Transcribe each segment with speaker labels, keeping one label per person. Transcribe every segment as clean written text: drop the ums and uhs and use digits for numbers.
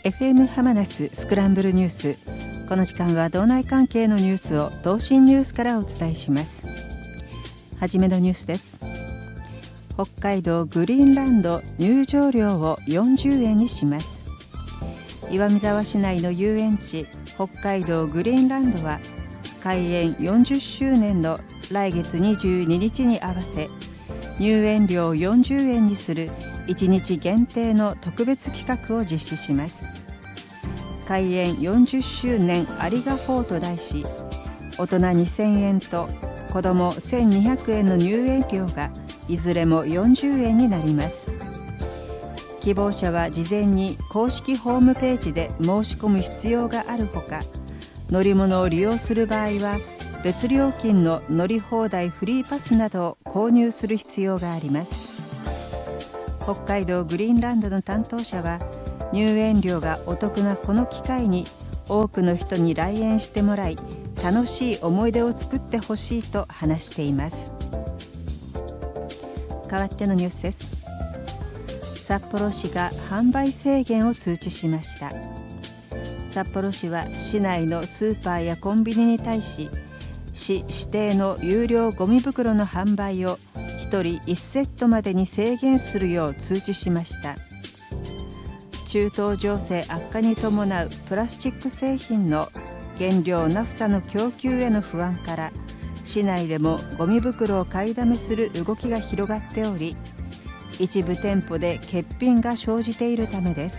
Speaker 1: FM ハマナススクランブルニュース。この時間は道内関係のニュースを同心ニュースからお伝えします。はじめのニュースです。北海道グリーンランド入場料を40円にします。岩見沢市内の遊園地北海道グリーンランドは開園40周年の来月22日に合わせ入園料40円にする1日限定の特別企画を実施します。開園40周年ありがほうと題し、大人2000円と子ども1200円の入園料がいずれも40円になります。希望者は事前に公式ホームページで申し込む必要があるほか、乗り物を利用する場合は別料金の乗り放題フリーパスなどを購入する必要があります。北海道グリーンランドの担当者は、入園料がお得なこの機会に多くの人に来園してもらい、楽しい思い出を作ってほしいと話しています。代わってのニュースです。札幌市が販売制限を通知しました。札幌市は市内のスーパーやコンビニに対し、市指定の有料ゴミ袋の販売を1人1セットまでに制限するよう通知しました。中東情勢悪化に伴うプラスチック製品の原料ナフサの供給への不安から、市内でもゴミ袋を買いだめする動きが広がっており、一部店舗で欠品が生じているためです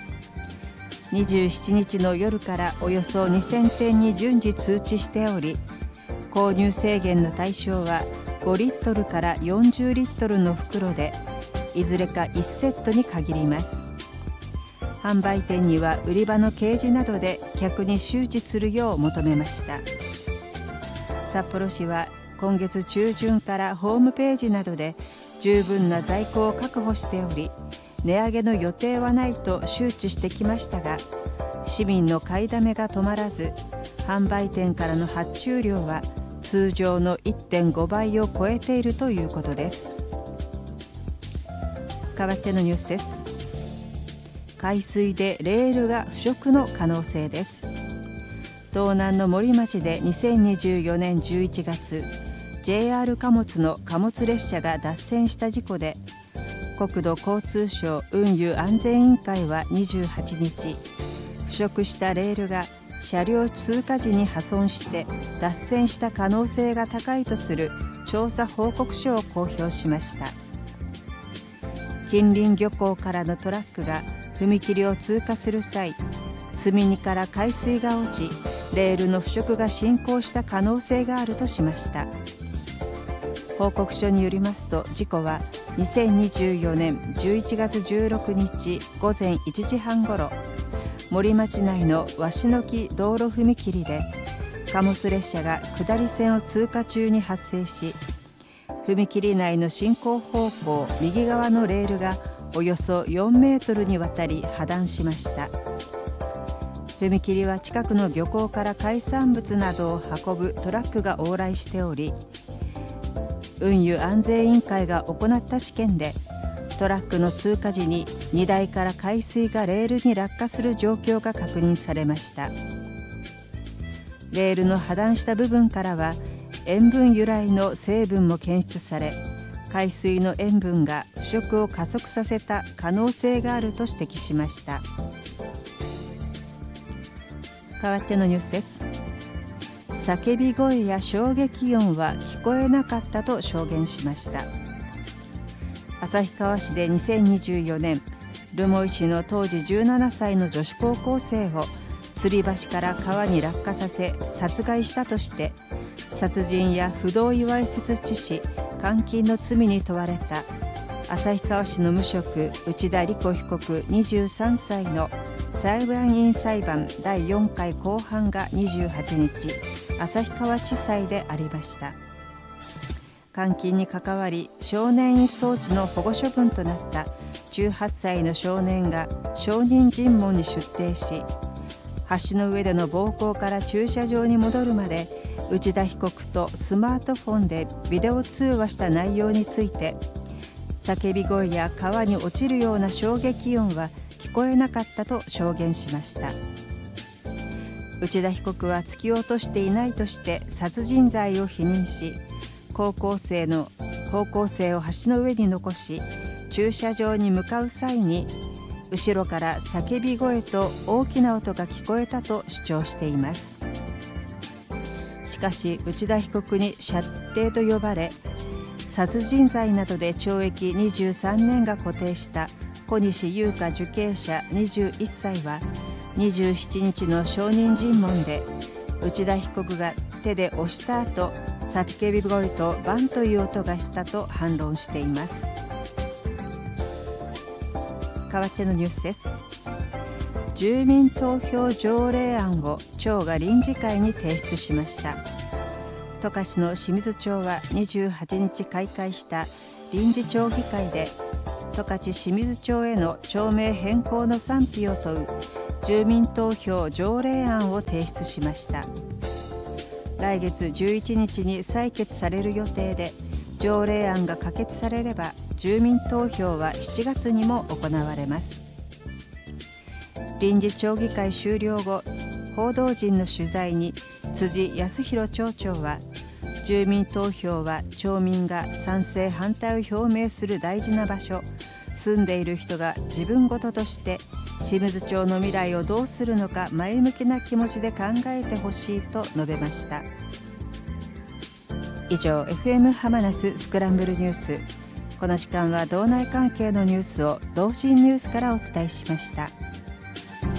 Speaker 1: 。27日の夜からおよそ2000店に順次通知しており、購入制限の対象は5リットルから40リットルの袋で、いずれか1セットに限ります。販売店には売り場の掲示などで客に周知するよう求めました。札幌市は今月中旬からホームページなどで十分な在庫を確保しており、値上げの予定はないと周知してきましたが、市民の買いだめが止まらず、販売店からの発注量は通常の 1.5 倍を超えているということです。代わってのニュースです。海水でレールが腐食の可能性です。道南の森町で2024年11月、JR 貨物の貨物列車が脱線した事故で、国土交通省運輸安全委員会は28日、腐食したレールが車両通過時に破損して脱線した可能性が高いとする調査報告書を公表しました。近隣漁港からのトラックが踏切を通過する際、積み荷から海水が落ち、レールの腐食が進行した可能性があるとしました。報告書によりますと、事故は2024年11月16日午前1時半ごろ、森町内の鷲の木道路踏切で貨物列車が下り線を通過中に発生し、踏切内の進行方向右側のレールがおよそ4メートルにわたり破断しました。踏切は近くの漁港から海産物などを運ぶトラックが往来しており、運輸安全委員会が行った試験で、トラックの通過時に荷台から海水がレールに落下する状況が確認されました。レールの破断した部分からは塩分由来の成分も検出され、海水の塩分が腐食を加速させた可能性があると指摘しました。代わってのニュースです。叫び声や衝撃音は聞こえなかったと証言しました。旭川市で2024年、留萌市の当時17歳の女子高校生を吊り橋から川に落下させ殺害したとして、殺人や不同意わいせつ致死、監禁の罪に問われた旭川市の無職内田理子被告23歳の裁判員裁判第4回公判が28日、旭川地裁でありました。監禁に関わり少年院送致の保護処分となった18歳の少年が証人尋問に出廷し、橋の上での暴行から駐車場に戻るまで内田被告とスマートフォンでビデオ通話した内容について、叫び声や川に落ちるような衝撃音は聞こえなかったと証言しました。内田被告は突き落としていないとして殺人罪を否認し、高校生を橋の上に残し、駐車場に向かう際に後ろから叫び声と大きな音が聞こえたと主張しています。しかし内田被告に舎弟と呼ばれ、殺人罪などで懲役23年が固定した小西優香受刑者21歳は27日の証人尋問で、内田被告が手で押した後、叫び声とバンという音がしたと反論しています。代わってのニュースです。住民投票条例案を町が臨時会に提出しました。十勝の清水町は28日開会した臨時町議会で、十勝清水町への町名変更の賛否を問う住民投票条例案を提出しました。来月11日に採決される予定で、条例案が可決されれば住民投票は7月にも行われます。臨時町議会終了後、報道陣の取材に辻康弘町長は、住民投票は町民が賛成反対を表明する大事な場所、住んでいる人が自分事として清水町の未来をどうするのか前向きな気持ちで考えてほしいと述べました。以上、 FM 浜那須スクランブルニュース。この時間は道内関係のニュースを同心ニュースからお伝えしました。